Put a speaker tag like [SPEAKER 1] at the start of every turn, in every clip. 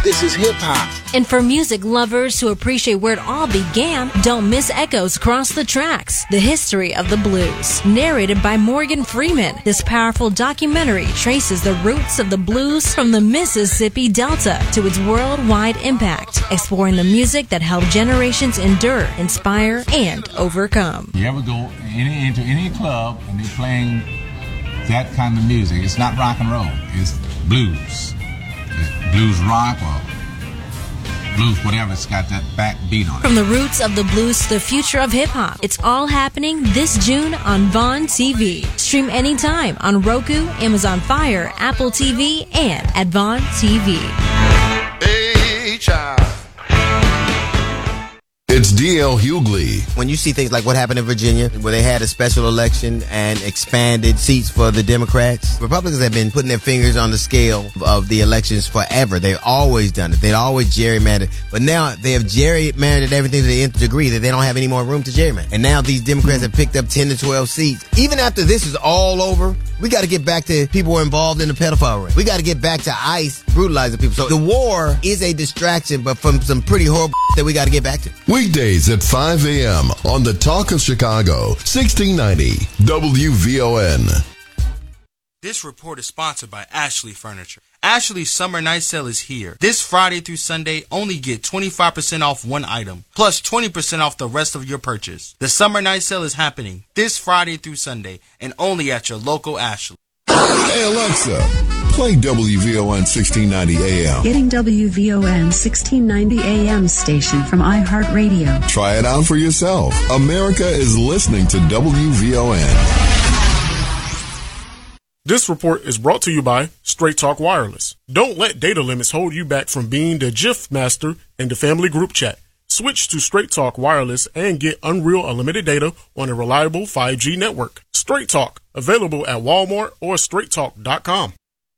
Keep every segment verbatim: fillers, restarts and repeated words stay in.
[SPEAKER 1] This is hip-hop.
[SPEAKER 2] And for music lovers who appreciate where it all began, don't miss Echoes Across the Tracks, the history of the blues. Narrated by Morgan Freeman, this powerful documentary traces the roots of the blues from the Mississippi Delta to its worldwide impact, exploring the music that helped generations endure, inspire, and overcome.
[SPEAKER 3] You ever go any, into any club and they're playing that kind of music, it's not rock and roll, it's blues. It's blues rock or blues whatever, it's got that backbeat on it.
[SPEAKER 2] From the roots of the blues to the future of hip-hop, it's all happening this June on Vaughn T V. Stream anytime on Roku, Amazon Fire, Apple T V, and at Vaughn T V.
[SPEAKER 4] Hey, child.
[SPEAKER 5] It's D L Hughley.
[SPEAKER 6] When you see things like what happened in Virginia, where they had a special election and expanded seats for the Democrats, Republicans have been putting their fingers on the scale of the elections forever. They've always done it. They'd always gerrymandered. But now they have gerrymandered everything to the nth degree that they don't have any more room to gerrymander. And now these Democrats have picked up ten to twelve seats. Even after this is all over, we got to get back to people who are involved in the pedophile ring. We got to get back to ICE brutalizing people. So the war is a distraction, but from some pretty horrible that we got to get back to.
[SPEAKER 5] Weekdays at five a.m. on The Talk of Chicago, sixteen ninety W V O N.
[SPEAKER 7] This report is sponsored by Ashley Furniture. Ashley's Summer Night Sale is here. This Friday through Sunday, only get twenty-five percent off one item, plus twenty percent off the rest of your purchase. The Summer Night Sale is happening this Friday through Sunday, and only at your local Ashley.
[SPEAKER 5] Hey Alexa, play W V O N sixteen ninety A M.
[SPEAKER 8] Getting W V O N sixteen ninety A M station from iHeartRadio.
[SPEAKER 5] Try it out for yourself. America is listening to W V O N.
[SPEAKER 9] This report is brought to you by Straight Talk Wireless. Don't let data limits hold you back from being the GIF master in the family group chat. Switch to Straight Talk Wireless and get Unreal Unlimited data on a reliable five G network. Straight Talk, available at Walmart or straight talk dot com.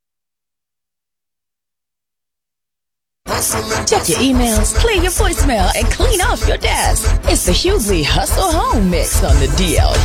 [SPEAKER 10] Check your emails, clear your voicemail, and clean off your desk. It's the Hughley Hustle Home Mix on the D L.